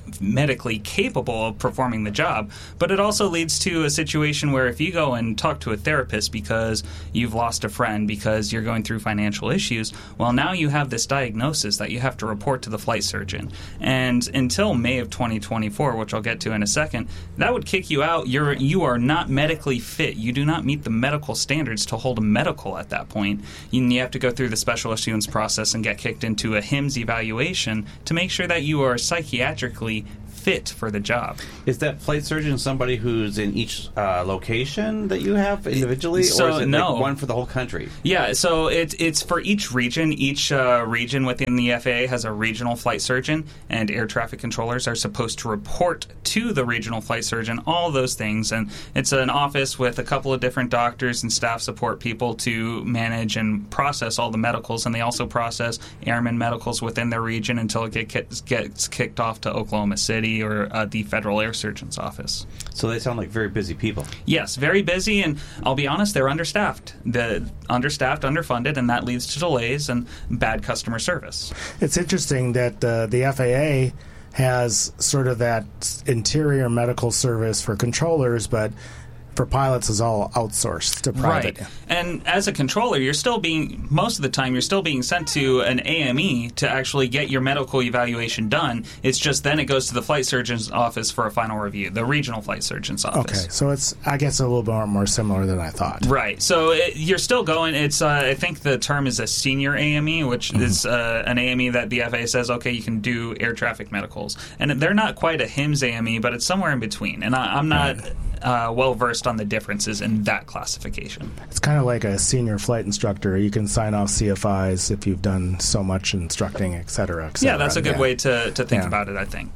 medically capable of performing the job. But it also leads to a situation where if you go and talk to a therapist because you've lost a friend, because you're going through financial issues, well, now you have this diagnosis that you have to report to the flight surgeon. And until May of twenty twenty-four, which I'll get to in a second, that would kick you out. You're, you are not medically fit. You do not meet the medical standards to hold a medical at that point. You, you have to go through the special issuance process and get kicked into a H I M S evaluation to make sure that you are psychiatrically fit for the job. Is that flight surgeon somebody who's in each uh, location that you have individually, so, or is it no. like one for the whole country? Yeah, so it, it's for each region. Each uh, region within the F A A has a regional flight surgeon, and air traffic controllers are supposed to report to the regional flight surgeon all those things. And it's an office with a couple of different doctors and staff support people to manage and process all the medicals, and they also process airman medicals within their region until it get, gets, gets kicked off to Oklahoma City or uh, the Federal Air Surgeon's office. So they sound like very busy people. Yes, very busy, and I'll be honest, they're understaffed. The understaffed, underfunded, and that leads to delays and bad customer service. It's interesting that uh, the F A A has sort of that interior medical service for controllers, but for pilots is all outsourced to private. Right. And as a controller, you're still being, most of the time, you're still being sent to an A M E to actually get your medical evaluation done. It's just then it goes to the flight surgeon's office for a final review, the regional flight surgeon's office. Okay, so it's, I guess, a little bit more, more similar than I thought. Right. So it, you're still going, it's, uh, I think the term is a senior A M E, which mm-hmm. is uh, an A M E that the F A A says, okay, you can do air traffic medicals. And they're not quite a H I M S A M E, but it's somewhere in between. And I, I'm not... Right. Uh, well versed on the differences in that classification. It's kind of like a senior flight instructor. You can sign off C F Is if you've done so much instructing, et cetera, et cetera. Yeah, that's a good yeah. way to, to think yeah. about it, I think.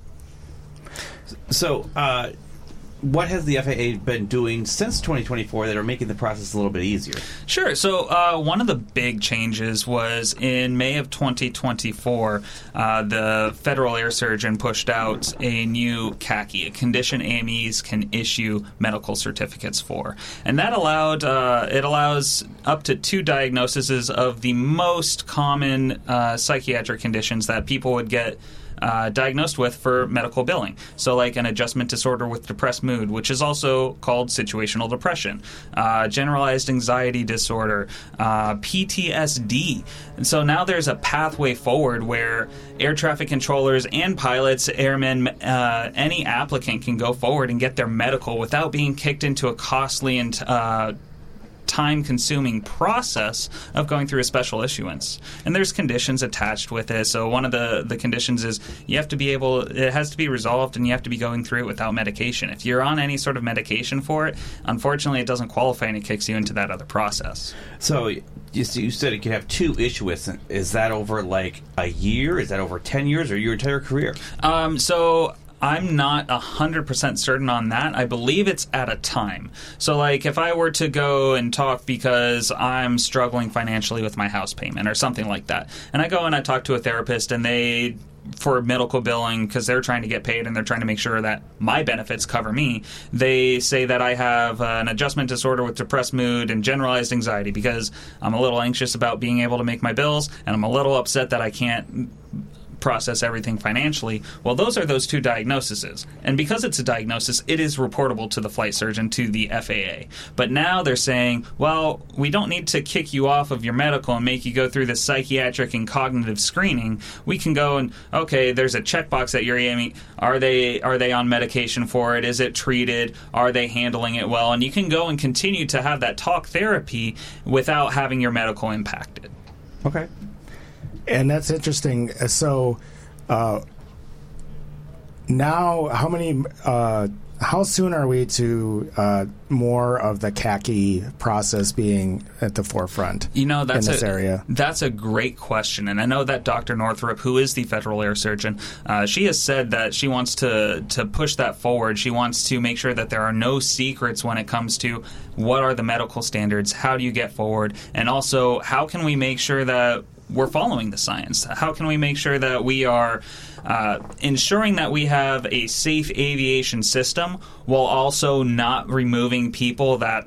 So, uh, what has the F A A been doing since twenty twenty-four that are making the process a little bit easier? Sure. So uh, one of the big changes was in May of twenty twenty-four, uh, the Federal Air Surgeon pushed out a new C A C I, a condition A M Es can issue medical certificates for. And that allowed, uh, it allows up to two diagnoses of the most common uh, psychiatric conditions that people would get Uh, diagnosed with for medical billing. So like an adjustment disorder with depressed mood, which is also called situational depression, uh, generalized anxiety disorder, uh, P T S D. And so now there's a pathway forward where air traffic controllers and pilots, airmen, uh, any applicant can go forward and get their medical without being kicked into a costly and uh, time-consuming process of going through a special issuance. And there's conditions attached with it. So one of the, the conditions is you have to be able, it has to be resolved and you have to be going through it without medication. If you're on any sort of medication for it, unfortunately it doesn't qualify and it kicks you into that other process. So you, you said it could have two issues. Is that over like a year? Is that over ten years or your entire career? Um, so... I'm not one hundred percent certain on that. I believe it's at a time. So, like, if I were to go and talk because I'm struggling financially with my house payment or something like that, and I go and I talk to a therapist and they, for medical billing, because they're trying to get paid and they're trying to make sure that my benefits cover me, they say that I have uh, an adjustment disorder with depressed mood and generalized anxiety because I'm a little anxious about being able to make my bills and I'm a little upset that I can't process everything financially. Well, those are those two diagnoses. And because it's a diagnosis, it is reportable to the flight surgeon, to the F A A. But now they're saying, well, we don't need to kick you off of your medical and make you go through the psychiatric and cognitive screening. We can go and, okay, there's a checkbox that you're aiming. Are they, are they on medication for it? Is it treated? Are they handling it well? And you can go and continue to have that talk therapy without having your medical impacted. Okay. And that's interesting. So uh, now, how many? Uh, how soon are we to uh, more of the C A C I process being at the forefront? You know, that's in this a, area. That's a great question, and I know that Doctor Northrup, who is the Federal Air Surgeon, uh, she has said that she wants to to push that forward. She wants to make sure that there are no secrets when it comes to what are the medical standards, how do you get forward, and also how can we make sure that we're following the science? How can we make sure that we are uh, ensuring that we have a safe aviation system while also not removing people that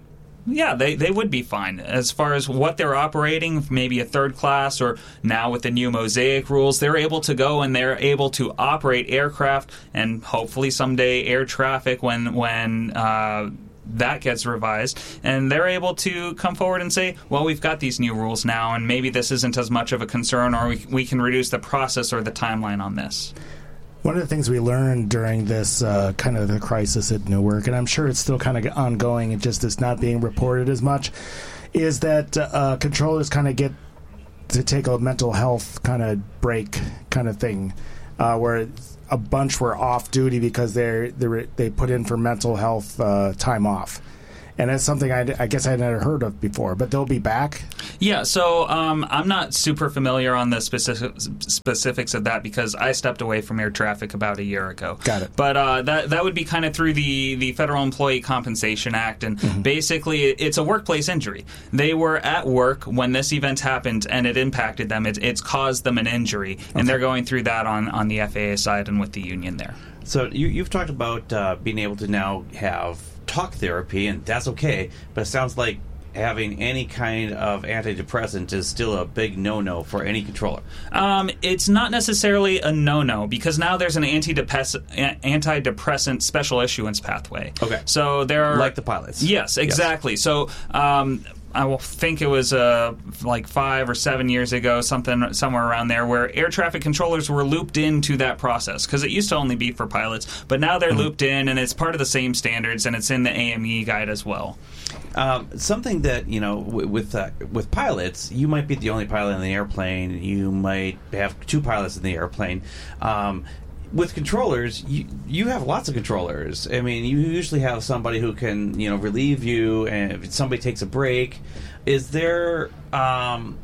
Yeah, they, they would be fine. As far as what they're operating, maybe a third class, or now with the new Mosaic rules, they're able to go and they're able to operate aircraft and hopefully someday air traffic when when uh, that gets revised. And they're able to come forward and say, well, we've got these new rules now, and maybe this isn't as much of a concern, or we, we can reduce the process or the timeline on this. One of the things we learned during this uh, kind of the crisis at Newark, and I'm sure it's still kind of ongoing, it just is not being reported as much, is that uh, controllers kind of get to take a mental health kind of break kind of thing, uh, where a bunch were off duty because they they they put in for mental health uh, time off. And that's something I, I guess I'd never heard of before, but they'll be back? Yeah, so um, I'm not super familiar on the specific, specifics of that because I stepped away from air traffic about a year ago. Got it. But uh, that that would be kind of through the, the Federal Employee Compensation Act, and mm-hmm. basically it's a workplace injury. They were at work when this event happened, and it impacted them. It, it's caused them an injury, and okay. they're going through that on, on the F A A side and with the union there. So you, you've talked about uh, being able to now have talk therapy, and that's okay, but it sounds like having any kind of antidepressant is still a big no-no for any controller. Um, it's not necessarily a no-no, because now there's an antidepressant, antidepressant special issuance pathway. Okay. So there are... Like the pilots. Yes, exactly. Yes. So... Um, I will think it was uh, like five or seven years ago, something somewhere around there, where air traffic controllers were looped into that process, because it used to only be for pilots, but now they're mm-hmm. looped in, and it's part of the same standards, and it's in the A M E guide as well. Um, something that, you know, w- with uh, with pilots, you might be the only pilot in the airplane. You might have two pilots in the airplane. Um, With controllers, you you have lots of controllers. I mean, you usually have somebody who can, you know, relieve you, and if somebody takes a break, is there? Um,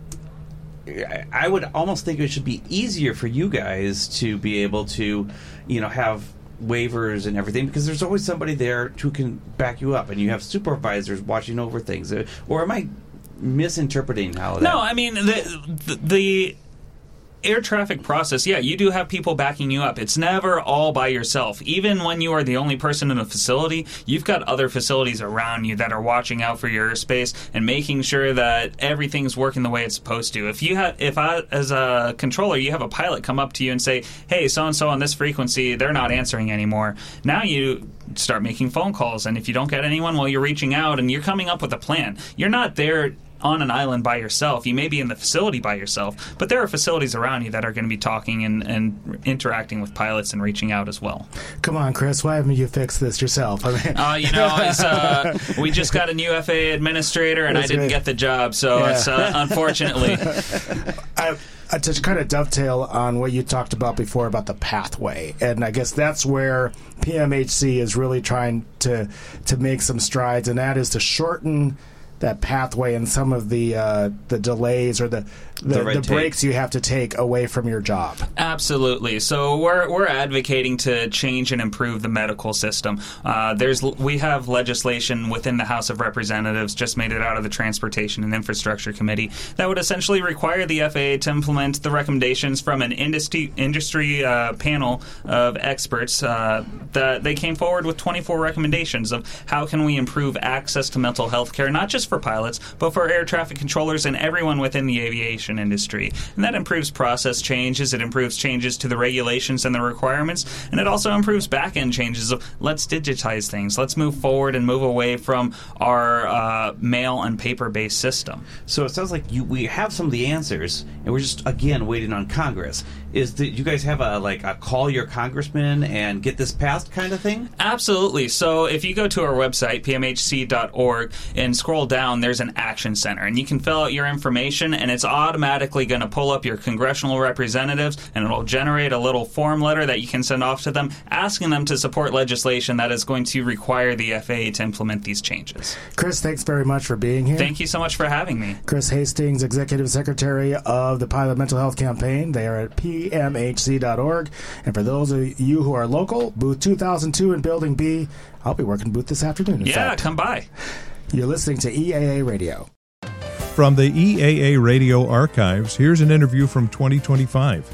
I would almost think it should be easier for you guys to be able to, you know, have waivers and everything, because there's always somebody there who can back you up, and you have supervisors watching over things. Or am I misinterpreting how that? No, I mean the the. the air traffic process, yeah, you do have people backing you up. It's never all by yourself. Even when you are the only person in a facility, you've got other facilities around you that are watching out for your airspace and making sure that everything's working the way it's supposed to. If you have, if I, as a controller, you have a pilot come up to you and say, hey, so-and-so on this frequency, they're not answering anymore. Now you start making phone calls, and if you don't get anyone, well, you're reaching out, and you're coming up with a plan. You're not there on an island by yourself. You may be in the facility by yourself, but there are facilities around you that are going to be talking and, and interacting with pilots and reaching out as well. Come on, Chris, why haven't you fixed this yourself? I mean, uh, you know, it's, uh, we just got a new F A A administrator, and That's I didn't good. get the job, so yeah. it's uh, unfortunately. I, I, to kind of dovetail on what you talked about before about the pathway, and I guess that's where P M H C is really trying to to make some strides, and that is to shorten that pathway and some of the uh, the delays or the the, the, the breaks you have to take away from your job. Absolutely. So we're we're advocating to change and improve the medical system. Uh, there's we have legislation within the House of Representatives, just made it out of the Transportation and Infrastructure Committee, that would essentially require the F A A to implement the recommendations from an industry industry uh, panel of experts. Uh, that they came forward with twenty-four recommendations of how can we improve access to mental health care, not just for pilots, but for air traffic controllers and everyone within the aviation industry. And that improves process changes, it improves changes to the regulations and the requirements, and it also improves back-end changes of let's digitize things, let's move forward and move away from our uh, mail and paper-based system. So it sounds like you we have some of the answers, and we're just, again, waiting on Congress. Is that you guys have a like a call your congressman and get this passed kind of thing? Absolutely. So if you go to our website, p m h c dot org, and scroll down, there's an action center, and you can fill out your information, and it's automatically going to pull up your congressional representatives, and it'll generate a little form letter that you can send off to them, asking them to support legislation that is going to require the F A A to implement these changes. Chris, thanks very much for being here. Thank you so much for having me. Chris Hastings, Executive Secretary of the Pilot Mental Health Campaign. They are at p m h c dot org. And for those of you who are local, booth two thousand two in Building B. I'll be working booth this afternoon. In yeah, fact. come by. You're listening to E A A Radio. From the E A A Radio archives, here's an interview from twenty twenty-five.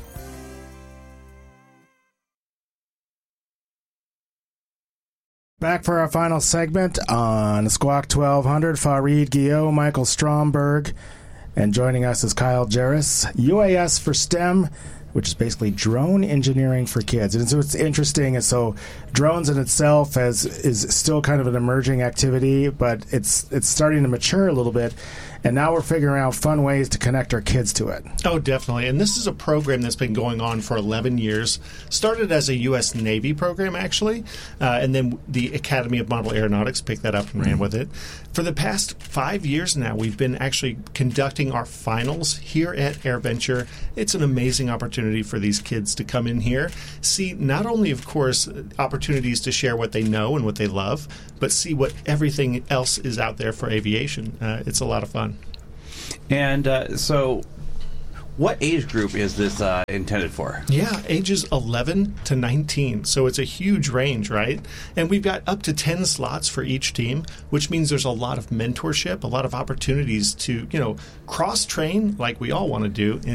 Back for our final segment on Squawk twelve hundred. Fareed Guillot, Michael Stromberg, and joining us is Kyle Jarris, U A S for STEM, which is basically drone engineering for kids. And so it's interesting. And so drones in itself has, is still kind of an emerging activity, but it's it's starting to mature a little bit. And now we're figuring out fun ways to connect our kids to it. Oh, definitely. And this is a program that's been going on for eleven years. Started as a U S Navy program, actually, uh, and then the Academy of Model Aeronautics picked that up and mm-hmm. ran with it. For the past five years now, we've been actually conducting our finals here at AirVenture. It's an amazing opportunity for these kids to come in here, see not only, of course, opportunities to share what they know and what they love, but see what everything else is out there for aviation. Uh, it's a lot of fun. And uh, so, what age group is this uh, intended for? Yeah, ages eleven to nineteen. So it's a huge range, right? And we've got up to ten slots for each team, which means there's a lot of mentorship, a lot of opportunities to, you know, cross-train like we all want to do